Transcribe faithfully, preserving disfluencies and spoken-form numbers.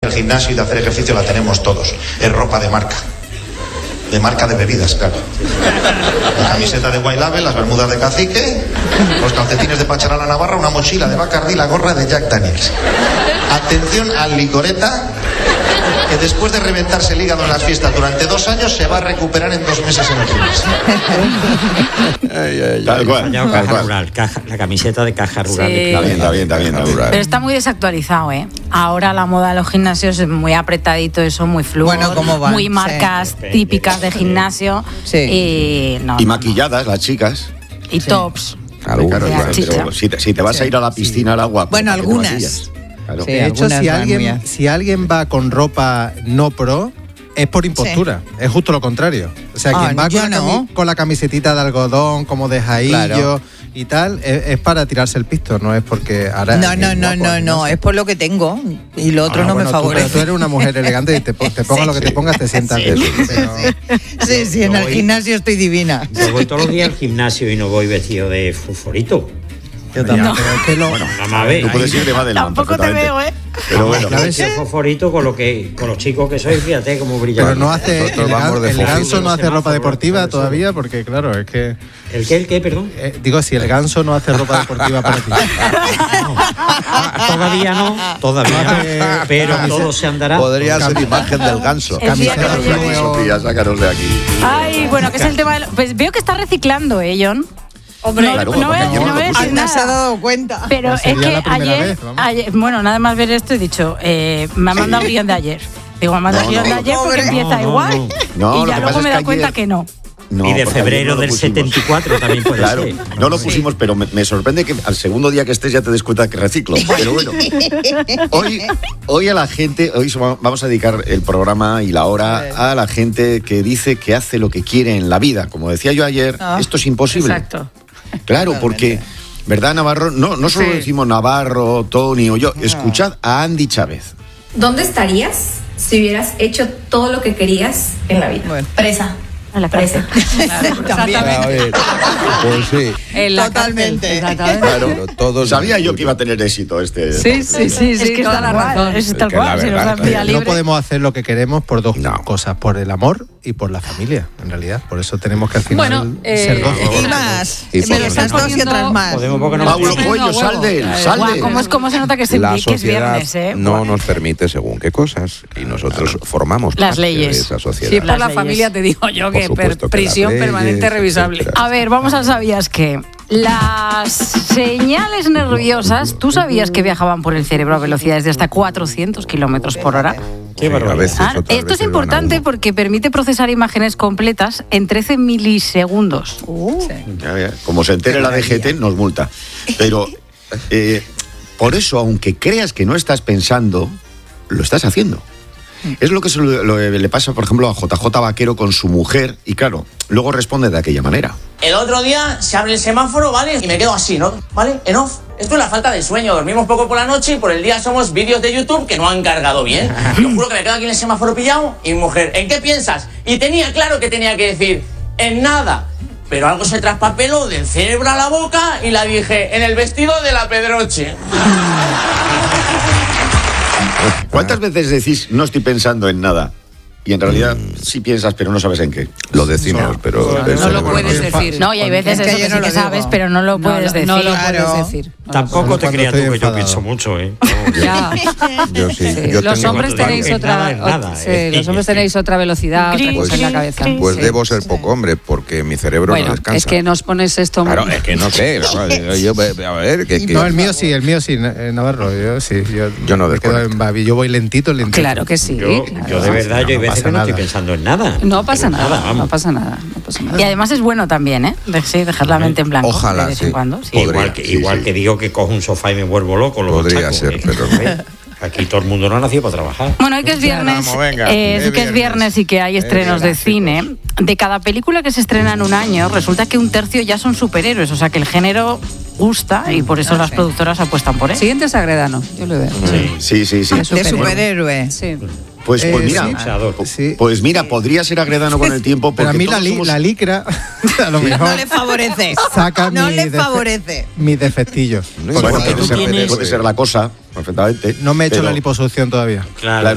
El gimnasio y de hacer ejercicio la tenemos todos. Es ropa de marca. De marca de bebidas, claro. La camiseta de White Label, las bermudas de Cacique, los calcetines de Pacharán a Navarra, una mochila de Bacardi, la gorra de Jack Daniels. Atención al licoreta, que después de reventarse el hígado en las fiestas durante dos años se va a recuperar en dos meses en el gimnasio. Ay, ay, Tal cual, caja tal cual. rural, caja, la camiseta de caja rural. Sí. de Está bien, está bien, está bien, está bien. Pero está muy desactualizado, ¿eh? Ahora la moda de los gimnasios es muy apretadito, eso, muy fluo, Bueno, ¿cómo van? muy marcas Sí. típicas de gimnasio. Sí. Y, no, Y no, maquilladas las chicas. no. Y tops. Claro, claro, Sí, claro, chicha. pero si te, si te vas a ir a la piscina al agua, Bueno, ¿para qué te algunas. maquillas? Claro. Sí. De hecho, algunas si van muy alguien, a- si alguien va con ropa no pro, es por impostura. Es justo lo contrario. O sea, Ah, quien va yo con la, no. cami- con la camisetita de algodón, como de jaillo Claro. y tal, es, es para tirarse el pisto, no es porque ahora... No, no, es no, guapo, no, no, es por lo que tengo y lo otro Ah, no bueno, me tú- favorece. pero tú eres una mujer elegante y te, po- te pongas lo que te pongas, te sientas bien. Pero- Sí, sí, en Yo el voy- gimnasio estoy divina. Yo voy todos los días al gimnasio y no voy vestido de fosforito. Ya, pero es que lo- Nada más ver. Tú puedes ir de Madeline Tampoco te perfectamente. veo, ¿eh? Pero bueno, Claro, Vestido de fosforito con lo que con los chicos que soy, fíjate cómo brilla. pero no hace... Nosotros El, vamos de el fofito. ganso no hace ropa Semáforo, deportiva por eso. todavía, porque claro, es que... ¿El qué, el qué, perdón? eh, digo, si el ganso no hace ropa deportiva para ti. Todavía no, todavía no, Eh, pero camiseta. todo se andará. Podría ser imagen del ganso. El día que Camiseta lo de lleve. fluo. Sofía, sácanos de aquí. Ay, bueno, que es el tema del... Pues veo que está reciclando, ¿eh, John? Hombre, no, claro, no, voy a- porque no yo voy a lo decir puse. no se ha nada. dado cuenta. Pero Pues es sería que la primera ayer, vez, vamos. ayer- bueno, nada más ver esto he dicho, eh, me ha mandado el guión de ayer. Digo, me ha mandado No, el guión no, de ayer porque pobre. empieza No, no, igual. no. No, y lo ya que luego pasa me es da que cuenta ayer- que no. No, y de porque ayer febrero no lo del pusimos. setenta y cuatro también puede Claro, ser. no lo pusimos, pero me, me sorprende que al segundo día que estés ya te des cuenta que reciclo. Pero bueno, hoy, hoy a la gente, hoy so- vamos a dedicar el programa y la hora a la gente que dice que hace lo que quiere en la vida. Como decía yo ayer, Ah, esto es imposible. Exacto. Claro, porque, ¿verdad, Navarro? No, no solo Sí. decimos Navarro, Tony o yo, escuchad a Andy Chávez. ¿Dónde estarías si hubieras hecho todo lo que querías en la vida? Bueno. Presa. En la Presa. También. A ver, pues sí. En la Totalmente. cárcel, exactamente. Claro, Pero todos sabía yo los que iba a tener éxito este. Sí, sí, sí, Es sí, que es toda tal la cual, razón. es tal Es que la cual, si nos verdad, dan vía No libre. podemos hacer lo que queremos por dos No. cosas, por el amor y por la familia, en realidad. Por eso tenemos que al final Bueno, eh, ser dos. Y más. Y Sí, por esas ejemplo- dos y otras más. Podemos porque no Paulo podemos. Coelho, huevo. sal de él, sal Guau, de él. ¿cómo, es, ¿Cómo se nota que es, La que es sociedad viernes, eh? no Guau. nos permite según qué cosas y nosotros formamos Las parte leyes. de esa sociedad. Sí, por Las la leyes. familia te digo yo Por que per- supuesto que las prisión leyes, permanente revisable. etcétera. A ver, vamos al sabías que. Las señales nerviosas, ¿tú sabías que viajaban por el cerebro a velocidades de hasta cuatrocientos kilómetros por hora? Qué Sí, a barbaridad. veces, Ah, otras esto es veces van a importante uno. porque permite procesar imágenes completas en trece milisegundos. Ya, ya. Como se entere la D G T, nos multa. Pero eh, por eso, aunque creas que no estás pensando, lo estás haciendo. Es lo que se lo- lo- le pasa, por ejemplo, a J J Vaquero con su mujer, y claro, luego responde de aquella manera. El otro día se abre el semáforo, ¿vale? Y me quedo así, ¿no? ¿Vale? En off. Esto es la falta de sueño. Dormimos poco por la noche y por el día somos vídeos de YouTube que no han cargado bien. Yo juro que me quedo aquí en el semáforo pillado y mi mujer, ¿en qué piensas? Y tenía claro que tenía que decir, en nada. Pero algo se traspapeló del cerebro a la boca y la dije, en el vestido de la Pedroche. ¿Cuántas veces decís, no estoy pensando en nada? Y en realidad sí piensas, pero no sabes en qué. Lo decimos, pero... No, del no lo cerebro puedes no. decir. No, y hay veces Es que eso yo que no sí lo que digo. sabes, pero no lo No, puedes lo- decir. no lo Claro. puedes decir. Tampoco te Cuando creas tú estoy que yo enfadado. pienso mucho, ¿eh? Ya. Yo sí. Sí, Yo los tengo- hombres cuando tenéis en otra, nada, en nada, sí, eh. los hombres tenéis otra velocidad, otra Pues- cosa en la cabeza. Pues Sí. debo ser poco hombre, porque mi cerebro Bueno, no descansa. es que nos pones esto muy... Claro, es que no sé. Yo, yo- a ver, que, que- No, el mío sí, el mío sí, eh, Navarro. Yo sí. Yo, Yo no me quedo desconecto. en Babi. Yo voy lentito, lentito. Claro que sí. Yo, claro. yo de verdad, yo hay no veces pasa que no estoy nada. pensando en nada. No pasa Pero nada, vamos. no pasa nada, no pasa nada. Y además es bueno también, ¿eh? De, sí, dejar la mente en blanco Ojalá, de vez sí. en cuando. Sí. Podría. Igual, que, sí, igual sí. que digo que cojo un sofá y me vuelvo loco. Lo Podría machaco, ser, ¿eh? pero- ¿Eh? Aquí todo el mundo no ha nacido para trabajar. Bueno, hoy que es viernes, Vamos, venga, eh, es sí que es viernes. viernes y que hay estrenos de cine. De cada película que se estrena en un año, resulta que un tercio ya son superhéroes, o sea que el género gusta y por eso Ah, las sí. productoras apuestan por él. Siguiente es Agredano, yo lo veo. Sí, sí, sí. De superhéroe. superhéroe. Sí. Pues, pues Eh, mira, sí. Boxeador. Sí. pues mira, podría ser Agredano con el tiempo. Pero a porque mí la, todos li- somos- la licra, a lo mejor, No le favorece. saca No mi le defe- favorece. mis defectillos. No Bueno, importa, puede tú ser, tienes- puede ser la cosa, perfectamente. No me he hecho pero- la liposucción todavía. Claro. Claro.